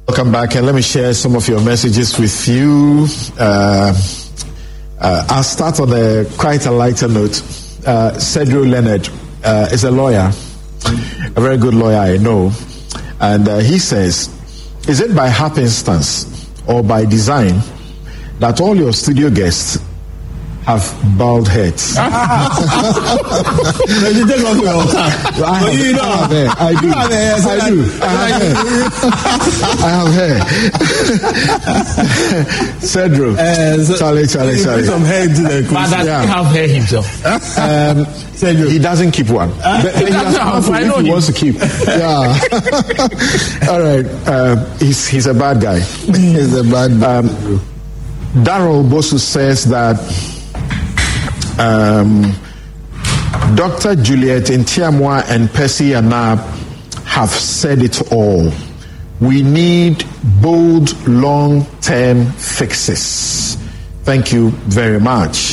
Welcome back, and let me share some of your messages with you. I'll start on quite a lighter note. Cedro Leonard is a lawyer, a very good lawyer I know, and he says, is it by happenstance or by design that all your studio guests have bald heads? I have hair. Cedro. Charlie. Some hair to the but does he have hair himself? He doesn't keep one. But he has one he wants to keep. Yeah. All right. He's a bad guy. He's a bad guy. Darrell Bosu says that Dr. Juliet Ntiamwa and Percy Anab have said it all. We need bold, long-term fixes. Thank you very much.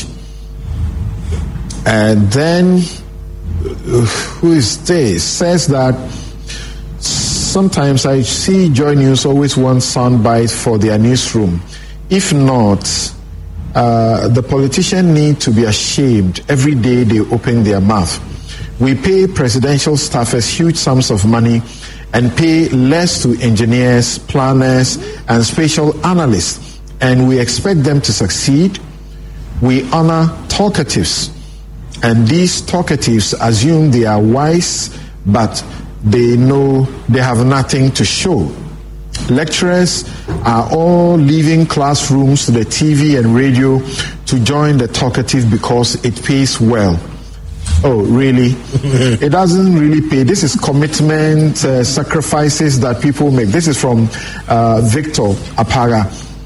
And then, who is this? Says that sometimes I see Joy News always want soundbite for their newsroom. If not, the politicians need to be ashamed every day they open their mouth. We pay presidential staffers huge sums of money and pay less to engineers, planners, and spatial analysts, and we expect them to succeed. We honor talkatives, and these talkatives assume they are wise, but they know they have nothing to show. Lecturers are all leaving classrooms to the TV and radio to join the talkative because it pays well. Oh, really? It doesn't really pay. This is commitment, sacrifices that people make. This is from Victor Apara.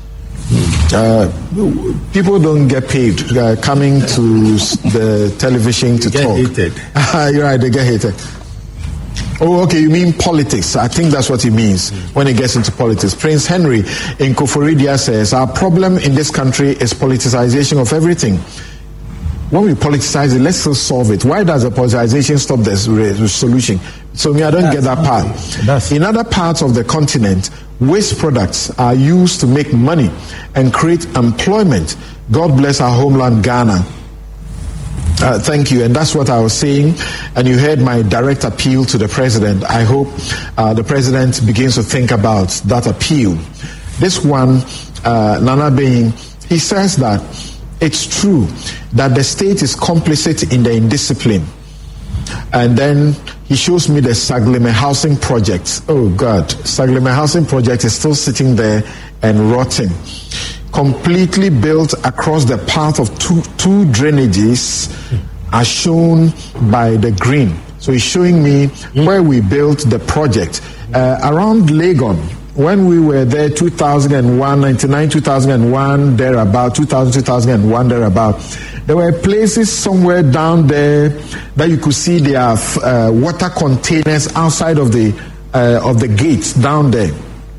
People don't get paid coming to the television to talk. Hated. You're right, they get hated. Oh, okay, you mean politics. I think that's what he means when he gets into politics. Prince Henry in Koforidia says, our problem in this country is politicization of everything. When we politicize it, let's still solve it. Why does the politicization stop the solution? So I don't get that part. In other parts of the continent, waste products are used to make money and create employment. God bless our homeland, Ghana. Thank you. And that's what I was saying. And you heard my direct appeal to the president. I hope the president begins to think about that appeal. This one, Nana Beyin, he says that it's true that the state is complicit in the indiscipline. And then he shows me the Sagleme housing project. Oh God, Sagleme housing project is still sitting there and rotting. Completely built across the path of two drainages are shown by the green. So he's showing me where we built the project. Around Legon, when we were there 2001, 99, 2001, thereabout, 2000, 2001, thereabout, there were places somewhere down there that you could see there are water containers outside of the gates down there.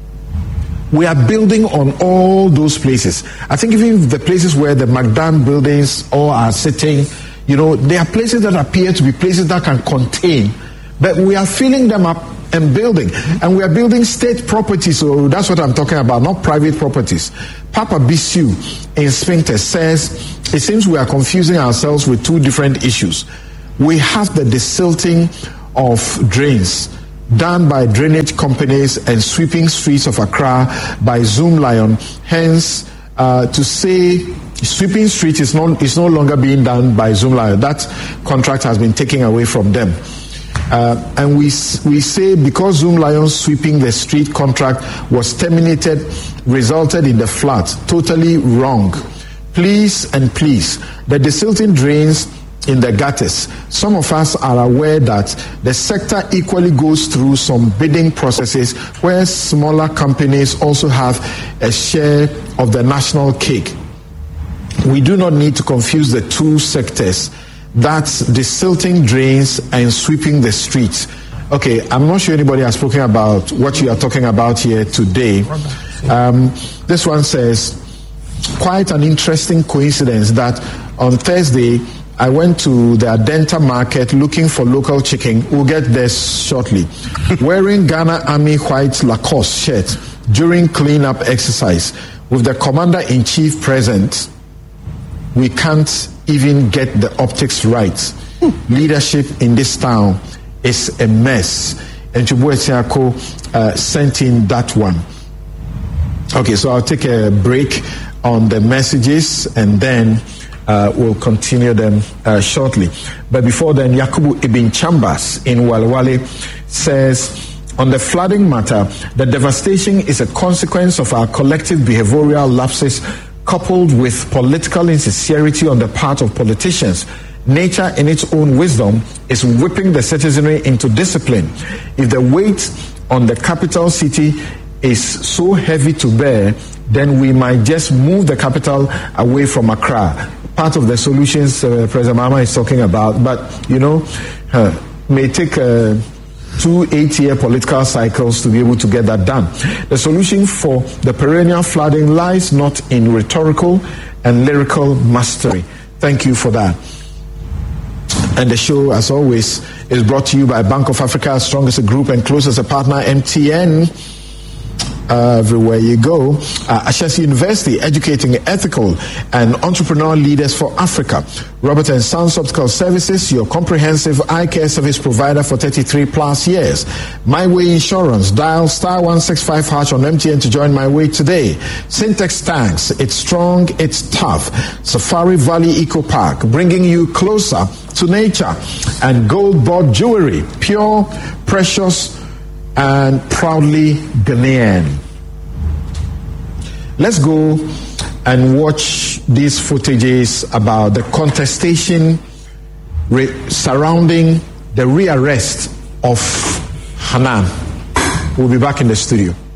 We are building on all those places. I think even the places where the McDan buildings all are sitting, there are places that appear to be places that can contain, but we are filling them up and building. And we are building state property, so that's what I'm talking about, not private properties. Papa Bisu in Sphincter says, it seems we are confusing ourselves with two different issues. We have the desilting of drains done by drainage companies and sweeping streets of Accra by Zoom Lion. Hence, to say sweeping streets is no longer being done by Zoom Lion. That contract has been taken away from them. And we say because Zoom Lion's sweeping the street contract was terminated, resulted in the flood. Totally wrong. Please, the desilting drains in the gutters. Some of us are aware that the sector equally goes through some bidding processes where smaller companies also have a share of the national cake. We do not need to confuse the two sectors. That's desilting drains and sweeping the streets. Okay, I'm not sure anybody has spoken about what you are talking about here today. This one says, quite an interesting coincidence that on Thursday, I went to the Adenta market looking for local chicken. We'll get there shortly. Wearing Ghana Army white Lacoste shirt during cleanup exercise. With the commander-in-chief present, we can't even get the optics right. Leadership in this town is a mess. And Chubuesiako sent in that one. Okay, so I'll take a break on the messages and then we'll continue them shortly. But before then, Yakubu Ibn Chambers in Walwale says, on the flooding matter, the devastation is a consequence of our collective behavioral lapses coupled with political insincerity on the part of politicians. Nature, in its own wisdom, is whipping the citizenry into discipline. If the weight on the capital city is so heavy to bear, then we might just move the capital away from Accra. Part of the solutions President Mahama is talking about, but may take 2 8-year political cycles to be able to get that done. The solution for the perennial flooding lies not in rhetorical and lyrical mastery. Thank you for that. And the show, as always, is brought to you by Bank of Africa, strong as a group and close as a partner, MTN. Everywhere you go. Ashesi University, educating ethical and entrepreneurial leaders for Africa. Robert & Sons Optical Services, your comprehensive eye care service provider for 33 plus years. My Way Insurance, dial *165# on MTN to join My Way today. Syntex Tanks, it's strong, it's tough. Safari Valley Eco Park, bringing you closer to nature. And Gold Board Jewelry, pure, precious, and proudly Ghanaian. Let's go and watch these footages about the contestation surrounding the rearrest of Hanan. We'll be back in the studio.